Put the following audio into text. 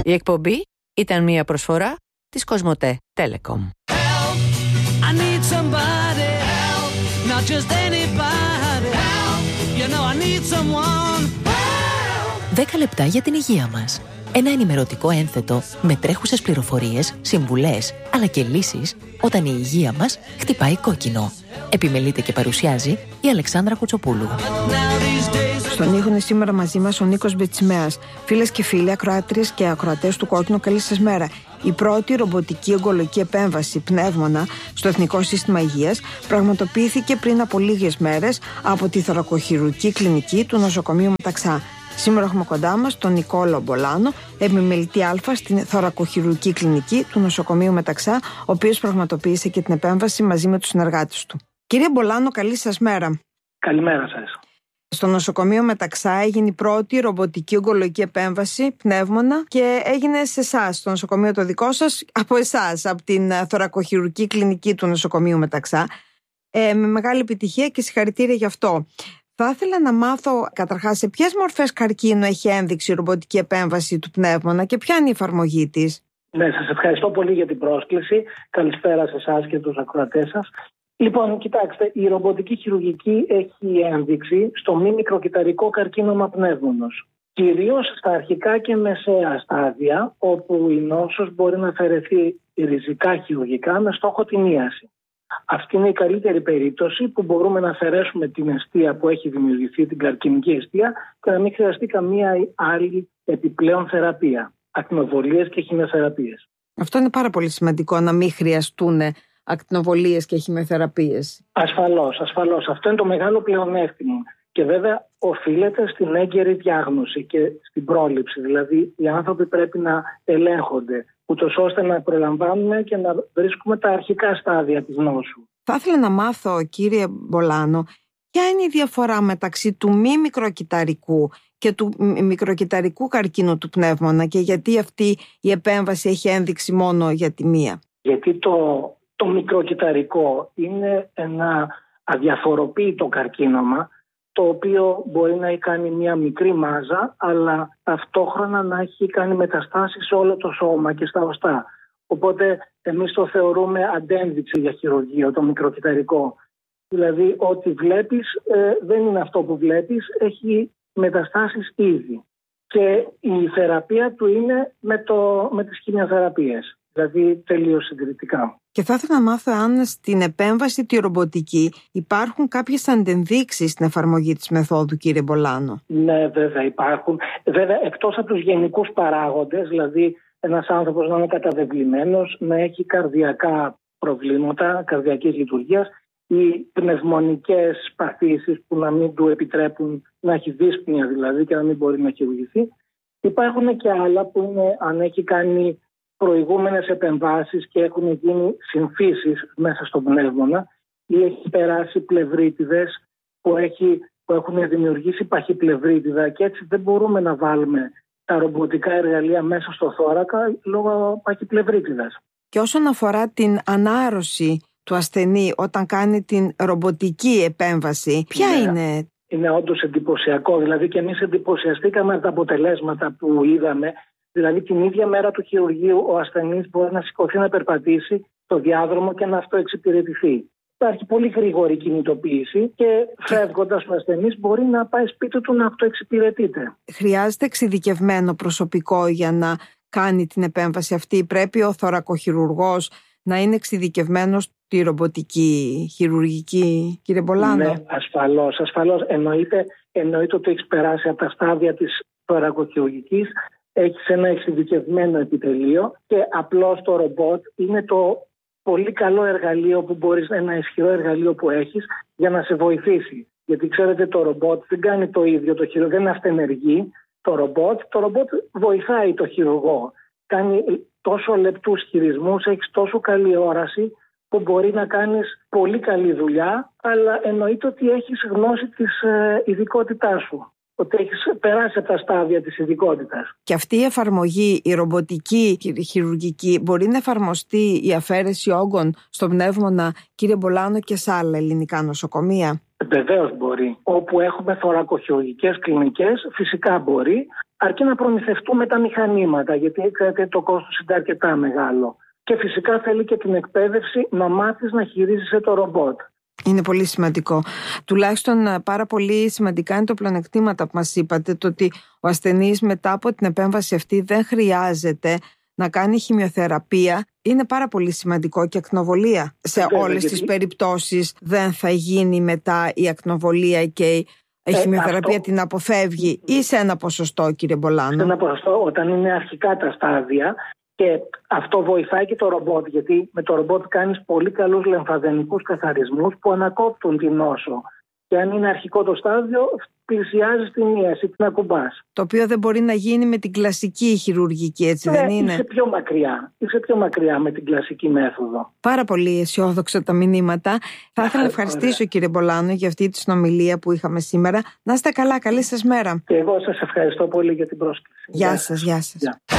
Η εκπομπή ήταν μια προσφορά της Κοσμοτέ Telecom. 10 λεπτά για την υγεία μας. Ένα ενημερωτικό ένθετο με τρέχουσες πληροφορίες, συμβουλές, αλλά και λύσεις όταν η υγεία μας χτυπάει κόκκινο. Επιμελείται και παρουσιάζει η Αλεξάνδρα Κουτσοπούλου. Στον ήχο είναι σήμερα μαζί μας ο Νίκος Μπετσιμέας. Φίλες και φίλοι, ακροάτριες και ακροατές του Κόκκινου, καλή σας μέρα. Η πρώτη ρομποτική ογκολογική επέμβαση πνεύμονα στο Εθνικό Σύστημα Υγείας πραγματοποιήθηκε πριν από λίγες μέρες από τη θωρακοχειρουργική κλινική του νοσοκομείου Μεταξά. Σήμερα έχουμε κοντά μας τον Νικόλο Μπολάνο, επιμελητή Α στην θωρακοχειρουργική κλινική του νοσοκομείου Μεταξά, ο οποίος πραγματοποίησε και την επέμβαση μαζί με τους συνεργάτες του. Κύριε Μπολάνο, καλή σας μέρα. Καλημέρα σας. Στο νοσοκομείο Μεταξά έγινε η πρώτη ρομποτική ογκολογική επέμβαση πνεύμονα και έγινε σε εσάς, στο νοσοκομείο το δικό σας, από εσάς, από την θωρακοχειρουργική κλινική του νοσοκομείου Μεταξά. Με μεγάλη επιτυχία και συγχαρητήρια γι' αυτό. Θα ήθελα να μάθω καταρχάς σε ποιες μορφές καρκίνου έχει ένδειξη η ρομποτική επέμβαση του πνεύμονα και ποια είναι η εφαρμογή της. Ναι, σας ευχαριστώ πολύ για την πρόσκληση. Καλησπέρα σε εσάς και τους ακροατές σας. Λοιπόν, κοιτάξτε, η ρομποτική χειρουργική έχει ένδειξη στο μη μικροκυταρικό καρκίνωμα πνεύμονος. Κυρίως στα αρχικά και μεσαία στάδια, όπου η νόσος μπορεί να αφαιρεθεί ριζικά χειρουργικά με στόχο την ίαση. Αυτή είναι η καλύτερη περίπτωση που μπορούμε να αφαιρέσουμε την αιστεία που έχει δημιουργηθεί, την καρκινική αιστεία, και να μην χρειαστεί καμία άλλη επιπλέον θεραπεία, ακτινοβολίες και χημειοθεραπείες. Αυτό είναι πάρα πολύ σημαντικό, να μην χρειαστούν ακτινοβολίες και χημειοθεραπείες. Ασφαλώς. Αυτό είναι το μεγάλο πλεονέκτημα. Και βέβαια οφείλεται στην έγκαιρη διάγνωση και στην πρόληψη. Δηλαδή, οι άνθρωποι πρέπει να ελέγχονται, ούτως ώστε να προλαμβάνουμε και να βρίσκουμε τα αρχικά στάδια της νόσου. Θα ήθελα να μάθω, κύριε Μπολάνο, ποια είναι η διαφορά μεταξύ του μη μικροκυταρικού και του μικροκυταρικού καρκίνου του πνεύμονα και γιατί αυτή η επέμβαση έχει ένδειξη μόνο για τη μία. Γιατί το μικροκυταρικό είναι ένα αδιαφοροποίητο καρκίνωμα, το οποίο μπορεί να έχει κάνει μια μικρή μάζα, αλλά ταυτόχρονα να έχει κάνει μεταστάσεις σε όλο το σώμα και στα οστά. Οπότε εμείς το θεωρούμε αντένδειξη για χειρουργείο, το μικροκυταρικό. Δηλαδή ό,τι βλέπεις δεν είναι αυτό που βλέπεις, έχει μεταστάσεις ήδη. Και η θεραπεία του είναι με τις χημειοθεραπείες, δηλαδή τελείως συγκριτικά. Και θα ήθελα να μάθω αν στην επέμβαση τη ρομποτική υπάρχουν κάποιες αντενδείξεις στην εφαρμογή της μεθόδου, κύριε Μπολάνο. Ναι, βέβαια υπάρχουν. Βέβαια, εκτός από τους γενικούς παράγοντες, δηλαδή ένας άνθρωπος να είναι καταβεβλημένος, να έχει καρδιακά προβλήματα, καρδιακής λειτουργίας ή πνευμονικές παθήσεις που να μην του επιτρέπουν να έχει δύσπνοια δηλαδή και να μην μπορεί να χειρουργηθεί. Υπάρχουν και άλλα που είναι αν έχει κάνει προηγούμενες επεμβάσεις και έχουν γίνει συμφύσεις μέσα στον πνεύμονα ή έχει περάσει πλευρίτιδες που έχουν δημιουργήσει παχυπλευρίτιδα και έτσι δεν μπορούμε να βάλουμε τα ρομποτικά εργαλεία μέσα στο θώρακα λόγω παχυπλευρίτιδας. Και όσον αφορά την ανάρρωση του ασθενή όταν κάνει την ρομποτική επέμβαση, ποια είναι? Είναι όντως εντυπωσιακό, δηλαδή και εμείς εντυπωσιαστήκαμε από τα αποτελέσματα που είδαμε. Δηλαδή την ίδια μέρα του χειρουργείου ο ασθενής μπορεί να σηκωθεί να περπατήσει στο διάδρομο και να αυτοεξυπηρετηθεί. Υπάρχει πολύ γρήγορη κινητοποίηση και φεύγοντας ο ασθενής μπορεί να πάει σπίτι του να αυτοεξυπηρετείται. Χρειάζεται εξειδικευμένο προσωπικό για να κάνει την επέμβαση αυτή? Πρέπει ο θωρακοχειρουργός να είναι εξειδικευμένος στη ρομποτική χειρουργική, κύριε Μπολάνο? Ναι, ασφαλώς. Εννοείται ότι έχει περάσει από τα στάδια της θωρακοχειρουργικής. Έχεις ένα εξειδικευμένο επιτελείο και απλώς το ρομπότ είναι το πολύ καλό εργαλείο που μπορείς, ένα ισχυρό εργαλείο που έχεις για να σε βοηθήσει. Γιατί ξέρετε το ρομπότ δεν κάνει το ίδιο το χειρουργό, δεν είναι αυτενεργή. Το ρομπότ βοηθάει το χειρουργό. Κάνει τόσο λεπτούς χειρισμούς, έχεις τόσο καλή όραση που μπορεί να κάνεις πολύ καλή δουλειά, αλλά εννοείται ότι έχεις γνώση της ειδικότητάς σου. ότι έχεις περάσει από τα στάδια της ειδικότητας. Και αυτή η εφαρμογή, η ρομποτική χειρουργική, μπορεί να εφαρμοστεί η αφαίρεση όγκων στο πνεύμονα, κύριε Μπολάνο, και σε άλλα ελληνικά νοσοκομεία? Βεβαίως μπορεί. Όπου έχουμε θωρακοχειρουργικές κλινικές, φυσικά μπορεί, αρκεί να προμηθευτούμε τα μηχανήματα, γιατί ξέρετε το κόστος είναι αρκετά μεγάλο. Και φυσικά θέλει και την εκπαίδευση να μάθεις να χειρίζεσαι το ρομπότ. Είναι πολύ σημαντικό. Τουλάχιστον πάρα πολύ σημαντικά είναι το πλεονεκτήματα που μας είπατε, το ότι ο ασθενής μετά από την επέμβαση αυτή δεν χρειάζεται να κάνει χημειοθεραπεία. Είναι πάρα πολύ σημαντικό, και ακνοβολία. Σε όλες τις περιπτώσεις δεν θα γίνει μετά η ακνοβολία και η χημειοθεραπεία την αποφεύγει, ή σε ένα ποσοστό, κύριε Μπολάνο? Σε ένα ποσοστό, όταν είναι αρχικά τα στάδια. Και αυτό βοηθάει και το ρομπότ, γιατί με το ρομπότ κάνεις πολύ καλούς λεμφαδενικούς καθαρισμούς που ανακόπτουν την νόσο. Και αν είναι αρχικό το στάδιο, πλησιάζεις την ίαση, την ακουμπάς. Το οποίο δεν μπορεί να γίνει με την κλασική χειρουργική, έτσι δεν είναι? Είσαι πιο μακριά με την κλασική μέθοδο. Πάρα πολύ αισιόδοξα τα μηνύματα. Θα ήθελα να ευχαριστήσω, κύριε Μπολάνο, για αυτή τη συνομιλία που είχαμε σήμερα. Να είστε καλά, καλή σας μέρα. Και εγώ σας ευχαριστώ πολύ για την πρόσκληση. Γεια σας.